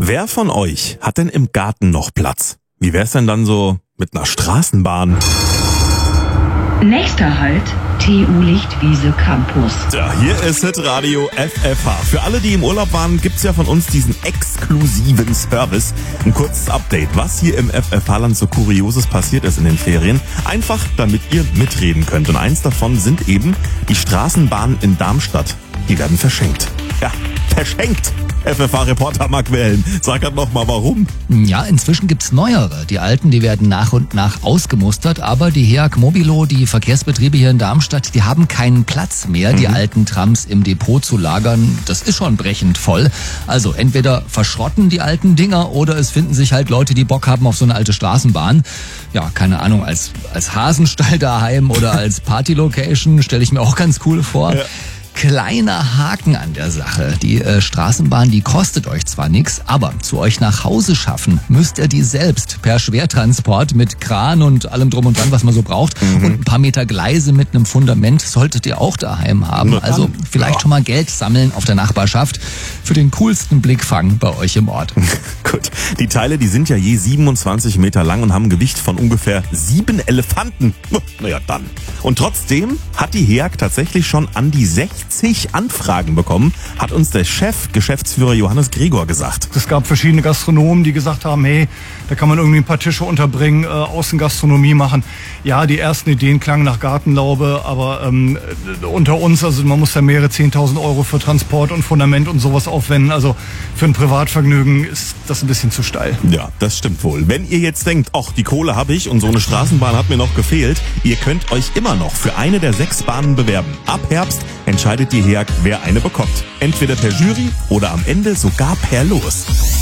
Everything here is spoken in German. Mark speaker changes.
Speaker 1: Wer von euch hat denn im Garten noch Platz? Wie wär's denn dann so mit einer Straßenbahn?
Speaker 2: Nächster Halt, TU Lichtwiese Campus.
Speaker 1: Ja, hier ist Hitradio FFH. Für alle, die im Urlaub waren, gibt's ja von uns diesen exklusiven Service. Ein kurzes Update, was hier im FFH-Land so Kurioses passiert ist in den Ferien. Einfach, damit ihr mitreden könnt. Und eins davon sind eben die Straßenbahnen in Darmstadt. Die werden verschenkt. Ja, verschenkt! FFH-Reporter Marc Wellen, sag halt noch mal warum.
Speaker 3: Ja, inzwischen gibt's neuere. Die alten, die werden nach und nach ausgemustert, aber die HEAG Mobilo, die Verkehrsbetriebe hier in Darmstadt, die haben keinen Platz mehr, die alten Trams im Depot zu lagern. Das ist schon brechend voll. Also entweder verschrotten die alten Dinger oder es finden sich halt Leute, die Bock haben auf so eine alte Straßenbahn. Ja, keine Ahnung, als Hasenstall daheim oder als Partylocation stelle ich mir auch ganz cool vor. Ja. Kleiner Haken an der Sache. Die Straßenbahn, die kostet euch zwar nichts, aber zu euch nach Hause schaffen müsst ihr die selbst per Schwertransport mit Kran und allem drum und dran, was man so braucht. Und ein paar Meter Gleise mit einem Fundament solltet ihr auch daheim haben. Also vielleicht schon mal Geld sammeln auf der Nachbarschaft für den coolsten Blickfang bei euch im Ort.
Speaker 1: Gut, die Teile, die sind ja je 27 Meter lang und haben ein Gewicht von ungefähr 7 Elefanten. Naja, dann. Und trotzdem hat die HEAG tatsächlich schon an die 60 Anfragen bekommen, hat uns der Geschäftsführer Johannes Gregor gesagt.
Speaker 4: Es gab verschiedene Gastronomen, die gesagt haben, hey, da kann man irgendwie ein paar Tische unterbringen, Außengastronomie machen. Ja, die ersten Ideen klangen nach Gartenlaube, aber unter uns, also man muss da mehrere 10.000 Euro für Transport und Fundament und sowas aufwenden. Also für ein Privatvergnügen ist das ein bisschen zu steil.
Speaker 1: Ja, das stimmt wohl. Wenn ihr jetzt denkt, ach, die Kohle habe ich und so eine Straßenbahn hat mir noch gefehlt, ihr könnt euch immer noch für eine der 6 Bahnen bewerben. Ab Herbst entscheidet die HEAG, wer eine bekommt. Entweder per Jury oder am Ende sogar per Los.